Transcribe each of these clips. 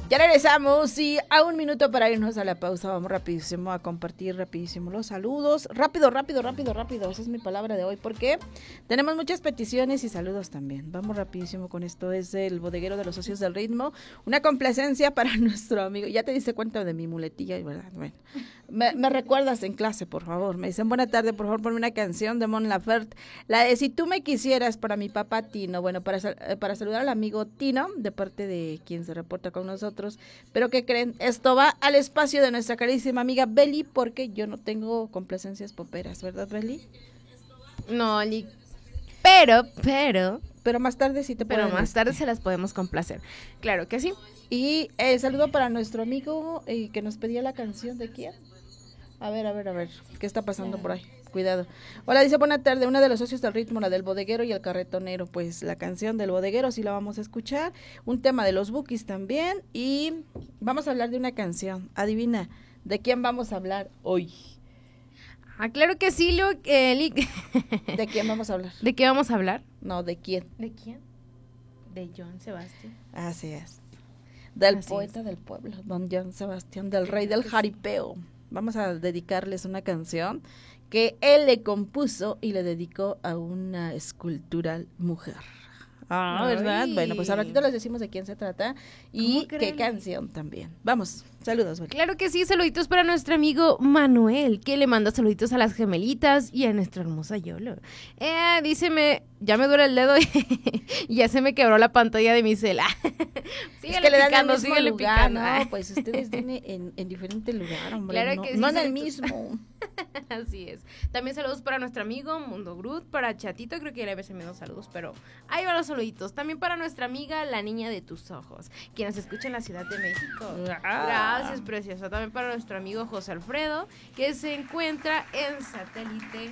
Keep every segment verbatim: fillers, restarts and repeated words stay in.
Ya regresamos y a un minuto para irnos a la pausa. Vamos rapidísimo a compartir rapidísimo los saludos. Rápido, rápido, rápido, rápido. Esa es mi palabra de hoy porque tenemos muchas peticiones y saludos también. Vamos rapidísimo con esto. Es el bodeguero de los socios del ritmo. Una complacencia para nuestro amigo. Ya te diste cuenta de mi muletilla, ¿verdad? Bueno, me, me recuerdas en clase, por favor. Me dicen, buena tarde, por favor, ponme una canción de Mon Laferte. La de Si tú me quisieras, para mi papá Tino. Bueno, para, para saludar al amigo Tino, de parte de quien se reporta con nosotros. Pero ¿qué creen? Esto va al espacio de nuestra carísima amiga Beli, porque yo no tengo complacencias poperas, ¿verdad, Beli? No, Li. Pero, pero... Pero más tarde sí te Pero pueden... más tarde se las podemos complacer. Claro que sí. Y el saludo para nuestro amigo eh, que nos pedía la canción de quién. A ver, a ver, a ver. ¿Qué está pasando por ahí? Cuidado. Hola, dice, buena tarde, una de los socios del ritmo, la del bodeguero y el carretonero. Pues la canción del bodeguero sí la vamos a escuchar. Un tema de los Bukis también. Y vamos a hablar de una canción. Adivina, ¿de quién vamos a hablar hoy? Ah, claro que sí, Lu, eh, Li. ¿De quién vamos a hablar? ¿De qué vamos a hablar? No, ¿de quién? ¿De quién? De Joan Sebastián. Así es. Del Así poeta es. del pueblo, don Joan Sebastián, del rey del jaripeo. Vamos a dedicarles una canción que él le compuso y le dedicó a una escultural mujer. Ah, ¿verdad? Ay. Bueno, pues al ratito les decimos de quién se trata y ¿Cómo qué creen? canción también. Vamos, saludos, Beli. Claro que sí, saluditos para nuestro amigo Manuel, que le manda saluditos a las gemelitas y a nuestra hermosa Yolo. Eh, díceme, ya me duele el dedo y ya se me quebró la pantalla de mi cel. Es que le dan picando, al mismo síguele lugar, picando. no, pues ustedes tienen en, en diferente lugar, hombre, Claro no, que sí, no en el saludos. mismo. Así es. También saludos para nuestro amigo Mundo Groot, para Chatito, creo que ya le habías enviado saludos, pero ahí van los saluditos. También para nuestra amiga La Niña de Tus Ojos, quien nos escucha en la Ciudad de México. Ah. Gracias, preciosa. También para nuestro amigo José Alfredo, que se encuentra en Satélite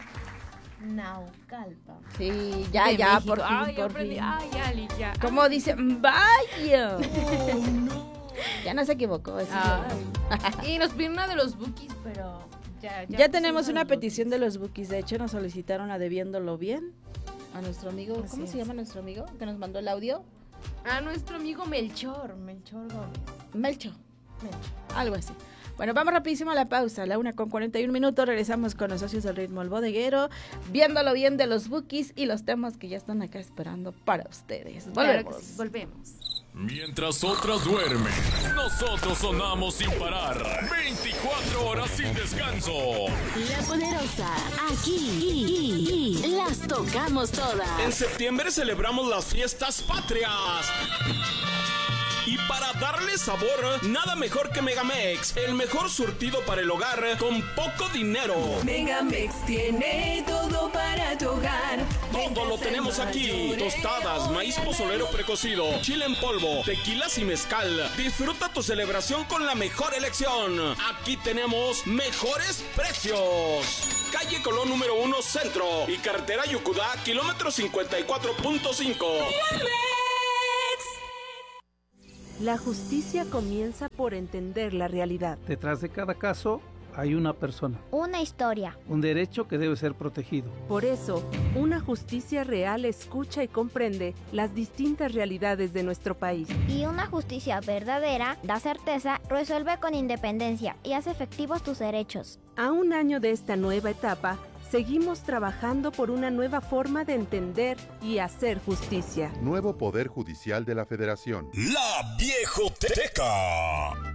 Naucalpan. Sí, ya, de ya, México. por fin, Ay, por aprendí. fin. Ay, Ali, ya. Como dice, vaya. Ya no se equivocó. Así Ay. Y nos piden una de los Bukis, pero ya, ya ya tenemos pusimos una los Bukis. petición de los Bukis. De hecho, nos solicitaron la de Viéndolo Bien a nuestro amigo. Así ¿Cómo se es. llama nuestro amigo que nos mandó el audio? A nuestro amigo Melchor, Melchor Gómez. Melcho, Melchor. algo así. Bueno, vamos rapidísimo a la pausa, la una con cuarenta y un minutos, regresamos con los socios del ritmo, el bodeguero, Viéndolo Bien de los Bukis y los temas que ya están acá esperando para ustedes. Claro Volvemos. que sí, volvemos. Mientras otras duermen, nosotros sonamos sin parar. veinticuatro horas sin descanso. La Poderosa, aquí las tocamos todas. En septiembre celebramos las fiestas patrias. Y para darle sabor, nada mejor que Megamex, el mejor surtido para el hogar con poco dinero. Megamex tiene todo para tu hogar. Todo lo tenemos aquí: tostadas, maíz pozolero precocido, chile en polvo, tequilas y mezcal. Disfruta tu celebración con la mejor elección. Aquí tenemos mejores precios. Calle Colón número uno Centro y carretera Yucudá, kilómetro cincuenta y cuatro punto cinco. La justicia comienza por entender la realidad. Detrás de cada caso hay una persona, Una historia. un derecho que debe ser protegido. Por eso, una justicia real escucha y comprende las distintas realidades de nuestro país. Y una justicia verdadera da certeza, resuelve con independencia y hace efectivos tus derechos. A un año de esta nueva etapa, seguimos trabajando por una nueva forma de entender y hacer justicia. Nuevo Poder Judicial de la Federación. La Viejoteca.